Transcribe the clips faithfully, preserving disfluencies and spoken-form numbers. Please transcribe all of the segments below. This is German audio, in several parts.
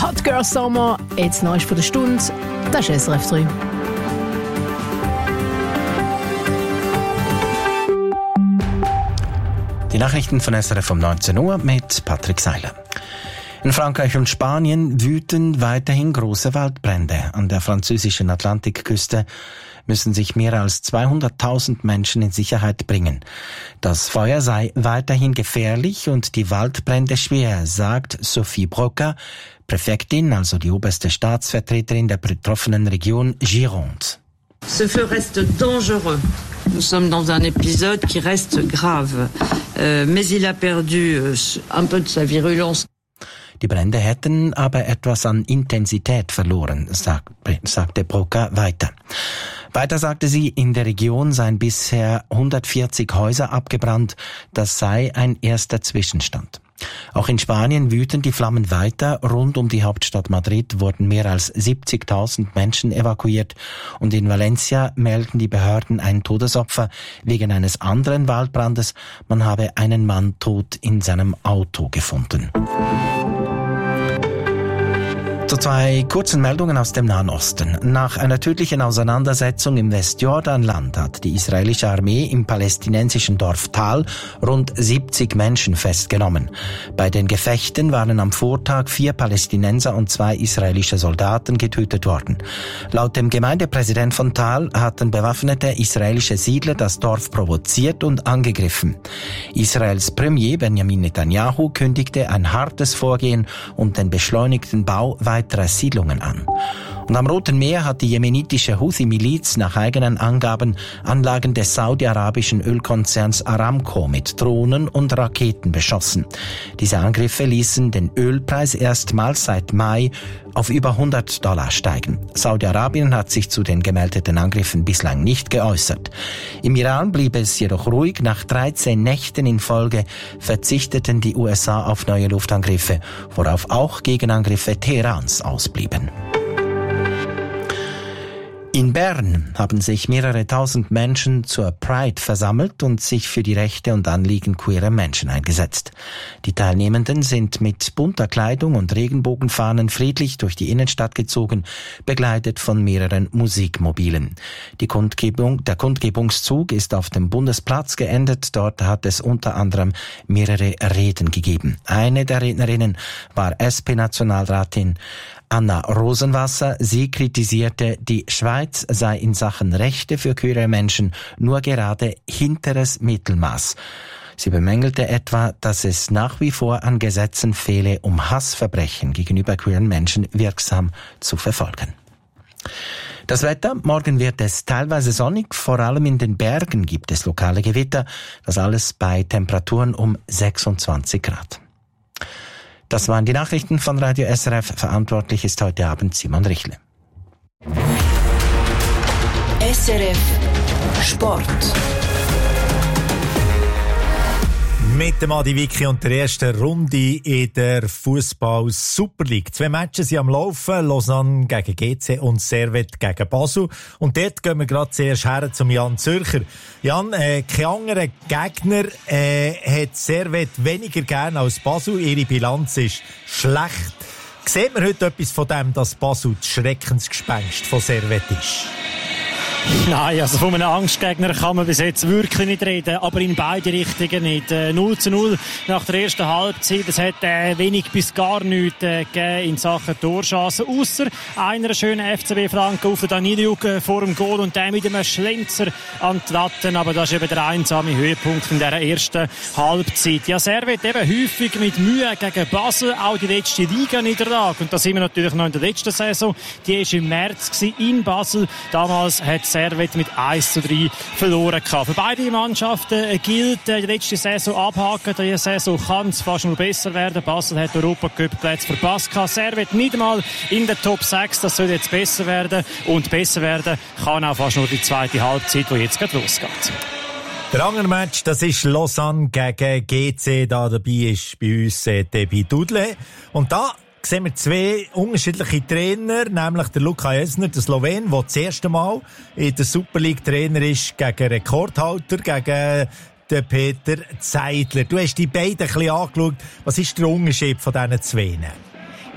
Hot Girl Summer, jetzt Neues von der Stunde, das ist S R F drei. Die Nachrichten von S R F um neunzehn Uhr mit Patrick Seiler. In Frankreich und Spanien wüten weiterhin große Waldbrände. An der französischen Atlantikküste müssen sich mehr als zweihunderttausend Menschen in Sicherheit bringen. Das Feuer sei weiterhin gefährlich und die Waldbrände schwer, sagt Sophie Broca, Präfektin, also die oberste Staatsvertreterin der betroffenen Region Gironde. Ce feu reste dangereux. Nous sommes dans un épisode qui reste grave, euh, mais il a perdu euh, un peu de sa virulence. Die Brände hätten aber etwas an Intensität verloren, sagt, sagte Broca weiter. Weiter sagte sie, in der Region seien bisher hundertvierzig Häuser abgebrannt. Das sei ein erster Zwischenstand. Auch in Spanien wüten die Flammen weiter. Rund um die Hauptstadt Madrid wurden mehr als siebzigtausend Menschen evakuiert. Und in Valencia melden die Behörden ein Todesopfer wegen eines anderen Waldbrandes. Man habe einen Mann tot in seinem Auto gefunden. Zu zwei kurzen Meldungen aus dem Nahen Osten. Nach einer tödlichen Auseinandersetzung im Westjordanland hat die israelische Armee im palästinensischen Dorf Tal rund siebzig Menschen festgenommen. Bei den Gefechten waren am Vortag vier Palästinenser und zwei israelische Soldaten getötet worden. Laut dem Gemeindepräsident von Tal hatten bewaffnete israelische Siedler das Dorf provoziert und angegriffen. Israels Premier Benjamin Netanyahu kündigte ein hartes Vorgehen und den beschleunigten Bau weiterer Siedlungen an. Und am Roten Meer hat die jemenitische Houthi-Miliz nach eigenen Angaben Anlagen des saudi-arabischen Ölkonzerns Aramco mit Drohnen und Raketen beschossen. Diese Angriffe ließen den Ölpreis erstmals seit Mai auf über hundert Dollar steigen. Saudi-Arabien hat sich zu den gemeldeten Angriffen bislang nicht geäußert. Im Iran blieb es jedoch ruhig. Nach dreizehn Nächten in Folge verzichteten die U S A auf neue Luftangriffe, worauf auch Gegenangriffe Teherans ausblieben. In Bern haben sich mehrere tausend Menschen zur Pride versammelt und sich für die Rechte und Anliegen queerer Menschen eingesetzt. Die Teilnehmenden sind mit bunter Kleidung und Regenbogenfahnen friedlich durch die Innenstadt gezogen, begleitet von mehreren Musikmobilen. Die Kundgebung, der Kundgebungszug ist auf dem Bundesplatz geendet. Dort hat es unter anderem mehrere Reden gegeben. Eine der Rednerinnen war S P-Nationalratin Anna Rosenwasser. Sie kritisierte, die Schweiz sei in Sachen Rechte für queere Menschen nur gerade hinteres Mittelmaß. Sie bemängelte etwa, dass es nach wie vor an Gesetzen fehle, um Hassverbrechen gegenüber queeren Menschen wirksam zu verfolgen. Das Wetter, morgen wird es teilweise sonnig, vor allem in den Bergen gibt es lokale Gewitter, das alles bei Temperaturen um sechsundzwanzig Grad. Das waren die Nachrichten von Radio S R F. Verantwortlich ist heute Abend Simon Richle. S R F Sport. Mit dem Adi Vicky und der ersten Runde in der Fußball-Super League. Zwei Matches sind am Laufen. Lausanne gegen G C und Servette gegen Basel. Und dort gehen wir gerade zuerst her zum Jan Zürcher. Jan, äh, kein anderer Gegner äh, hat Servette weniger gern als Basel. Ihre Bilanz ist schlecht. Sieht man heute etwas von dem, dass Basel das Schreckensgespenst von Servette ist? Nein, also von einem Angstgegner kann man bis jetzt wirklich nicht reden, aber in beide Richtungen nicht. Äh, null zu null nach der ersten Halbzeit. Es hat äh, wenig bis gar nichts äh, gegeben in Sachen Torchancen, ausser einer schönen F C B-Flanke auf den Daniliuk äh, vor dem Goal und dann mit einem Schlenzer an die Latten. Aber das ist eben der einsame Höhepunkt in dieser ersten Halbzeit. Ja, Servette eben häufig mit Mühe gegen Basel, auch die letzte Liga-Niederlage. Und da sind wir natürlich noch in der letzten Saison. Die war im März gewesen, in Basel. Damals hat Servette mit eins zu drei verloren gehabt. Für beide Mannschaften gilt die letzte Saison abhaken. Die Saison kann es fast nur besser werden. Basel hat Europacup-Plätze verpasst gehabt. Servette nicht einmal in der Top sechs. Das soll jetzt besser werden. Und besser werden kann auch fast nur die zweite Halbzeit, die jetzt gerade losgeht. Der andere Match, das ist Lausanne gegen G C. Da dabei ist bei uns äh, Debbie Dudle. Und da sehen wir zwei unterschiedliche Trainer, nämlich der Luka Jesner, der Slowen, der das erste Mal in der Super League Trainer ist, gegen Rekordhalter, gegen den Peter Zeidler. Du hast die beiden ein bisschen angeschaut. Was ist der Unterschied von diesen zwei?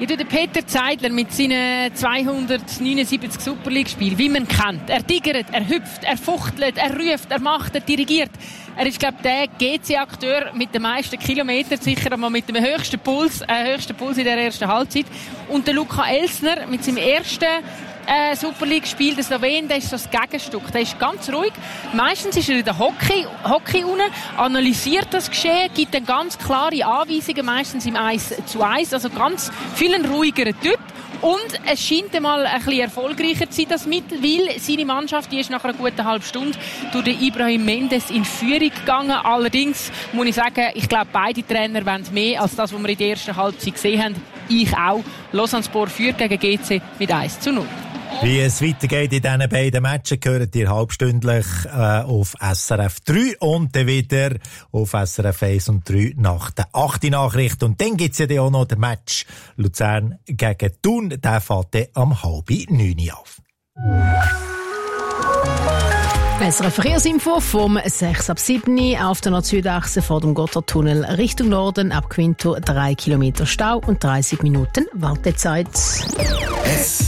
Ja, der Peter Zeidler mit seinen zweihundertneunundsiebzig Super League-Spielen, wie man kennt. Er tigert, er hüpft, er fuchtelt, er ruft, er macht, er dirigiert. Er ist, glaube ich, der G C-Akteur mit den meisten Kilometern, sicher einmal mit dem höchsten Puls, äh, höchsten Puls in der ersten Halbzeit. Und der Luca Elsner mit seinem ersten äh, Super League-Spiel, der Slowen, der ist so das Gegenstück. Der ist ganz ruhig. Meistens ist er in der Hockey, Hockey unten, analysiert das Geschehen, gibt dann ganz klare Anweisungen, meistens im eins zu eins. Also ganz viel ein ruhigerer Typ. Und es scheint einmal ein bisschen erfolgreicher zu sein, das mit, weil seine Mannschaft, die ist nach einer guten halben Stunde durch den Ibrahim Mendes in Führung gegangen. Allerdings muss ich sagen, ich glaube, beide Trainer wollen mehr als das, was wir in der ersten Halbzeit gesehen haben. Ich auch. Lausanne-Sport führt gegen G C mit eins zu null. Wie es weitergeht in diesen beiden Matchen, gehört ihr halbstündlich äh, auf S R F drei und dann wieder auf S R F eins und drei nach der achten Nachricht. Und dann gibt's ja dann auch noch den Match Luzern gegen Thun. Der fährt dann am halb neun auf. S R F Verkehrsinfo vom sechs ab sieben auf der Nord-Süd-Achse vor dem Gotthardtunnel Richtung Norden ab Quinto drei Kilometer Stau und dreißig Minuten Wartezeit. S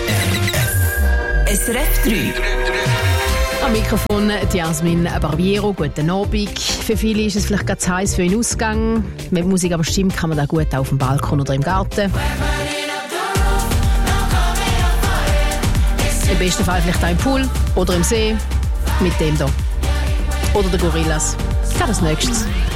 R F drei. Am Mikrofon die Jasmin Barbiero. Guten Abend. Für viele ist es vielleicht ganz heiß für einen Ausgang. Wenn die Musik aber stimmt, kann man da gut auf dem Balkon oder im Garten. Im besten Fall vielleicht auch im Pool oder im See. Mit dem hier. Oder den Gorillas. Das ist das Nächste.